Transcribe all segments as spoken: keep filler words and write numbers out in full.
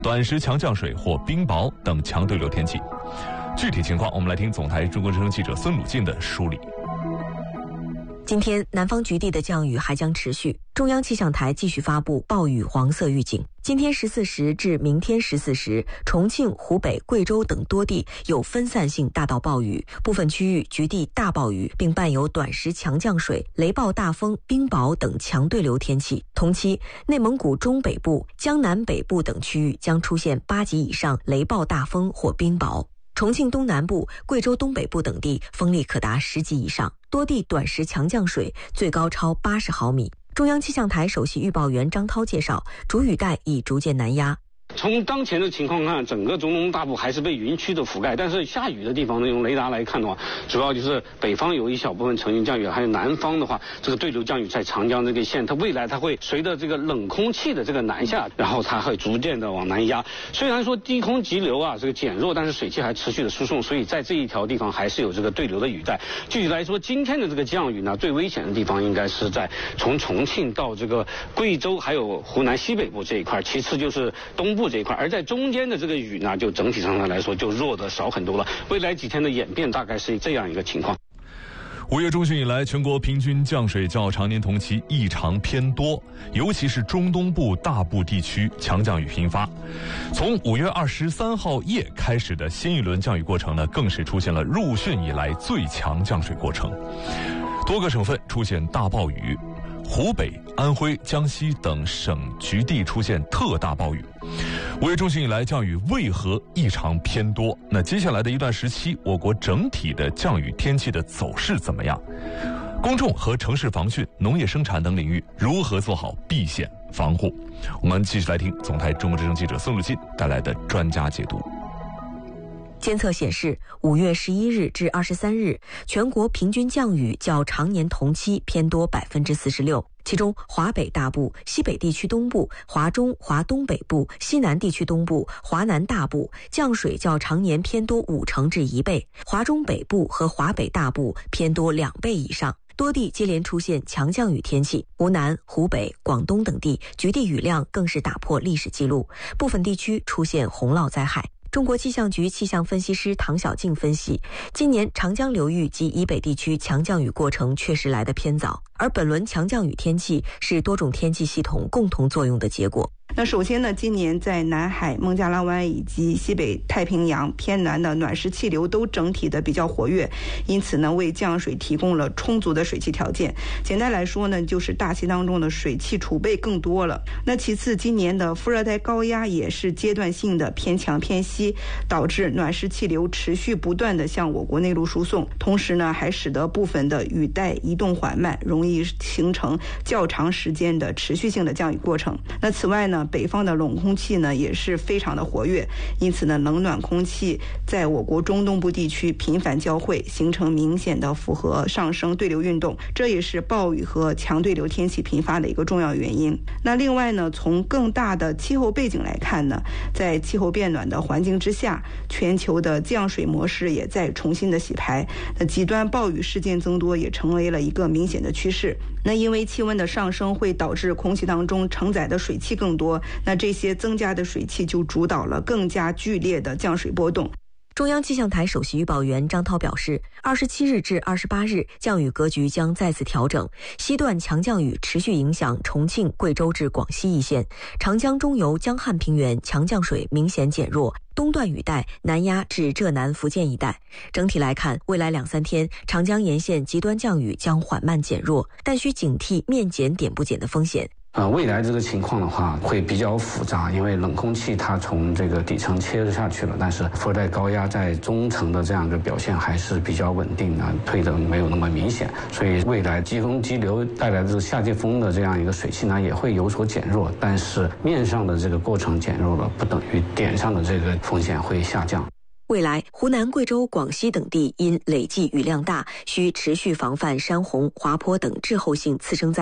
短时强降水或冰雹等强对流天气。具体情况，我们来听总台中国之声记者孙鲁静的梳理。 今天南方局地的降雨还将持续，中央气象台继续发布暴雨黄色预警。今天十四时至明天十四时，重庆、湖北、贵州等多地有分散性大到暴雨，部分区域局地大暴雨，并伴有短时强降水、雷暴大风、冰雹等强对流天气。同期，内蒙古中北部、江南北部等区域将出现八级以上雷暴大风或冰雹。重庆东南部、贵州东北部等地风力可达十级以上，多地短时强降水，最高超八十毫米。中央气象台首席预报员张涛介绍，主雨带已逐渐南压。 从当前的情况看，整个中东大部还是被云区的覆盖，但是下雨的地方呢，用雷达来看的话，主要就是北方有一小部分层云降雨，还有南方的话，这个对流降雨在长江这个线，它未来它会随着这个冷空气的这个南下，然后它会逐渐的往南压。虽然说低空急流啊这个减弱，但是水汽还持续的输送，所以在这一条地方还是有这个对流的雨带。具体来说，今天的这个降雨呢，最危险的地方应该是在从重庆到这个贵州还有湖南西北部这一块，其次就是东部这一块，而在中间的这个雨呢，就整体上来说就弱的少很多了。未来几天的演变大概是这样一个情况。 五月中旬以来，全国平均降水较常年同期异常偏多，尤其是中东部大部地区强降雨频发。从五月二十三号夜开始的新一轮降雨过程呢，更是出现了入汛以来最强降水过程，多个省份出现大暴雨。湖北、安徽、江西等省局地出现特大暴雨。五月中旬以来，降雨为何异常偏多？那接下来的一段时期，我国整体的降雨天气的走势怎么样？公众和城市防汛、农业生产等领域如何做好避险防护？我们继续来听总台中国之声记者孙鲁进带来的专家解读。 监测显示，五月十一日至二十三日，全国平均降雨较常年同期偏多百分之四十六。其中，华北大部、西北地区东部、华中、华东北部、西南地区东部、华南大部降水较常年偏多五成至一倍；华中北部和华北大部偏多两倍以上。多地接连出现强降雨天气，湖南、湖北、广东等地局地雨量更是打破历史记录，部分地区出现洪涝灾害。中国气象局气象分析师唐小静分析，今年长江流域及以北地区强降雨过程确实来得偏早，而本轮强降雨天气是多种天气系统共同作用的结果。 那首先呢，今年在南海、孟加拉湾以及西北太平洋偏南的暖湿气流都整体的比较活跃，因此呢，为降水提供了充足的水汽条件。简单来说呢，就是大气当中的水汽储备更多了。那其次，今年的副热带高压也是阶段性的偏强偏西，导致暖湿气流持续不断的向我国内陆输送，同时呢，还使得部分的雨带移动缓慢，容易形成较长时间的持续性的降雨过程。那此外呢，北方的冷空气呢也是非常的活跃，因此呢，冷暖空气在我国中东部地区频繁交汇，形成明显的符合上升对流运动，这也是暴雨和强对流天气频发的一个重要原因。那另外呢，从更大的气候背景来看呢，在气候变暖的环境之下，全球的降水模式也在重新的洗牌，那极端暴雨事件增多也成为了一个明显的趋势。那因为气温的上升会导致空气当中承载的水汽更多，那这些增加的水汽就主导了更加剧烈的降水波动。 中央气象台首席预报员张涛表示，二十七日至二十八日降雨格局将再次调整，西段强降雨持续影响重庆、贵州至广西一线，长江中游、江汉平原强降水明显减弱，东段雨带南压至浙南福建一带。整体来看，未来两三天长江沿线极端降雨将缓慢减弱，但需警惕面减点不减的风险。 呃，未来这个情况的话会比较复杂，因为冷空气它从这个底层切入下去了，但是副热带高压在中层的这样一个表现还是比较稳定的，退的没有那么明显，所以未来季风激流带来的夏季风的这样一个水汽呢也会有所减弱，但是面上的这个过程减弱了，不等于点上的这个风险会下降。 未来，湖南、贵州、广西等地因累计雨量大，需持续防范山洪、滑坡等滞后性次生灾害。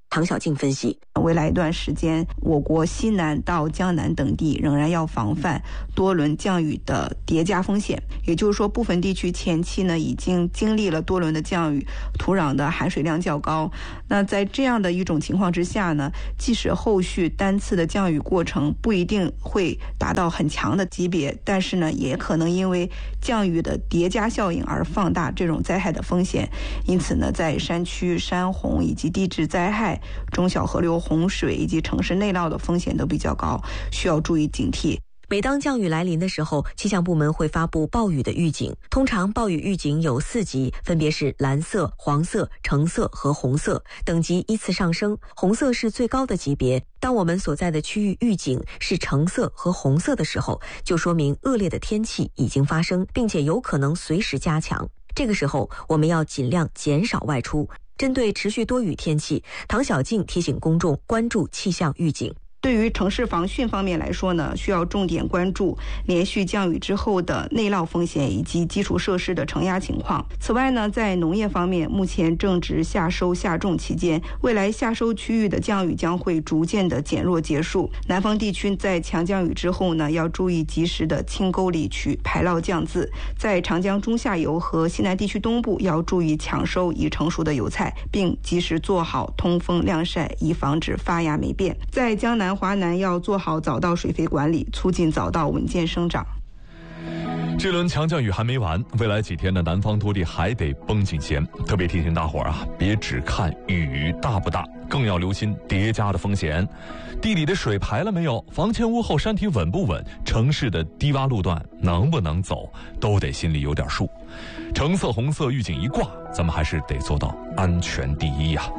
唐小静分析， 未来一段时间，我国西南到江南等地仍然要防范多轮降雨的叠加风险。也就是说，部分地区前期呢已经经历了多轮的降雨，土壤的含水量较高。那在这样的一种情况之下呢，即使后续单次的降雨过程不一定会达到很强的级别，但是呢，也可能因为降雨的叠加效应而放大这种灾害的风险。因此呢，在山区山洪以及地质灾害、中小河流洪水以及城市内涝的风险都比较高，需要注意警惕。 每当降雨来临的时候，气象部门会发布暴雨的预警。通常暴雨预警有四级，分别是蓝色、黄色、橙色和红色，等级依次上升。红色是最高的级别。当我们所在的区域预警是橙色和红色的时候，就说明恶劣的天气已经发生，并且有可能随时加强。这个时候，我们要尽量减少外出。针对持续多雨天气，唐小静提醒公众关注气象预警。 对于城市防汛方面来说呢，需要重点关注连续降雨之后的内涝风险以及基础设施的承压情况。此外呢，在农业方面，目前正值夏收夏种期间，未来夏收区域的降雨将会逐渐的减弱结束。南方地区在强降雨之后呢，要注意及时的清沟理渠、排涝降渍。在长江中下游和西南地区东部，要注意抢收已成熟的油菜，并及时做好通风晾晒，以防止发芽霉变。在江南华南要做好早稻水肥管理，促进早稻稳健生长。 这轮强降雨还没完，未来几天的南方多地还得绷紧弦。特别提醒大伙儿啊，别只看雨大不大，更要留心叠加的风险。地里的水排了没有？房前屋后山体稳不稳？城市的低洼路段能不能走？都得心里有点数。橙色、红色预警一挂，咱们还是得做到安全第一呀、啊。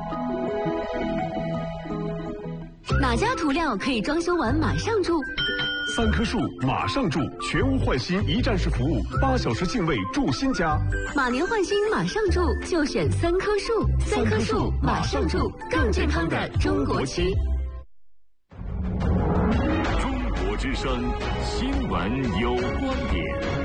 哪家涂料可以装修完马上住？ 三棵树马上住，全屋换新一站式服务，八小时净位住新家。 马年换新马上住，就选三棵树。三棵树马上住，更健康的中国区。 中国之声新闻有观点。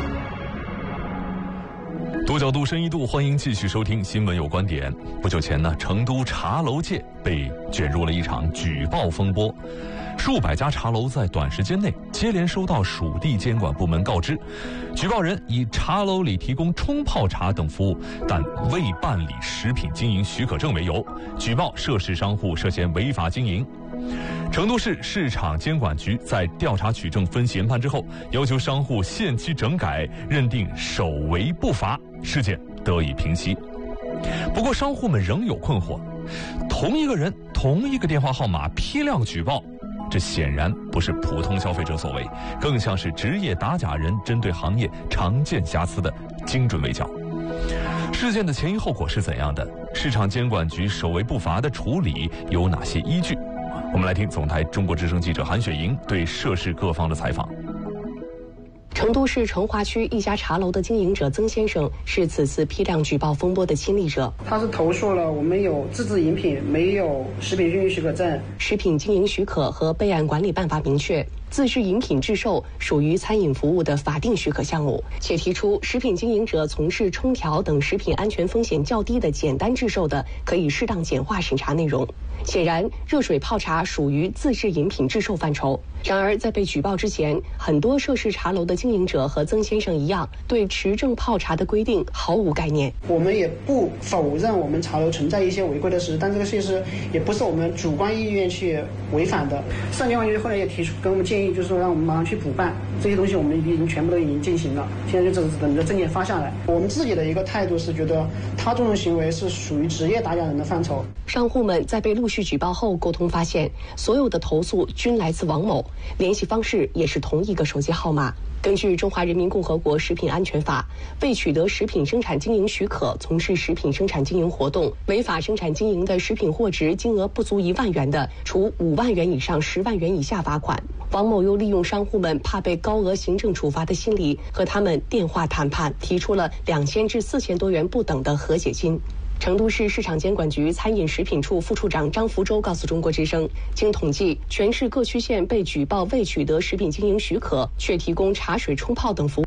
多角度、深一度，欢迎继续收听《新闻有观点》。不久前呢，成都茶楼界被卷入了一场举报风波，数百家茶楼在短时间内接连收到属地监管部门告知，举报人以茶楼里提供冲泡茶等服务，但未办理食品经营许可证为由，举报涉事商户涉嫌违法经营。成都市市场监管局在调查取证、分析研判之后，要求商户限期整改，认定首违不罚，事件得以平息。不过商户们仍有困惑，同一个人、同一个电话号码批量举报，这显然不是普通消费者所为，更像是职业打假人针对行业常见瑕疵的精准围剿。事件的前因后果是怎样的？市场监管局首违不罚的处理有哪些依据？我们来听总台中国之声记者韩雪莹对涉事各方的采访。 成都市成华区一家茶楼的经营者曾先生是此次批量举报风波的亲历者。 他是投诉了我们有自制饮品，没有食品经营许可证。 食品经营许可和备案管理办法明确，自制饮品制售属于餐饮服务的法定许可项目，且提出食品经营者从事冲调等食品安全风险较低的简单制售的，可以适当简化审查内容。显然，热水泡茶属于自制饮品制售范畴。然而，在被举报之前，很多涉事茶楼的经营者和曾先生一样，对持证泡茶的规定毫无概念。 我们也不否认我们茶楼存在一些违规的事，但这个事实也不是我们主观意愿去违反的。市场监管局后来也提出跟我们建议，就是说让我们马上去补办这些东西，我们已经全部都已经进行了，现在就只是等着证件发下来。我们自己的一个态度是觉得他这种行为是属于职业打假人的范畴。 商户们在被陆续举报后沟通发现，所有的投诉均来自王某，联系方式也是同一个手机号码。根据《中华人民共和国食品安全法》，未取得食品生产经营许可从事食品生产经营活动，违法生产经营的食品货值金额不足一万元的，处五万元以上十万元以下罚款。王某又利用商户们怕被高额行政处罚的心理，和他们电话谈判，提出了两千至四千多元不等的和解金。成都市市场监管局餐饮食品处副处长张福洲告诉中国之声，经统计，全市各区县被举报未取得食品经营许可，却提供茶水冲泡等服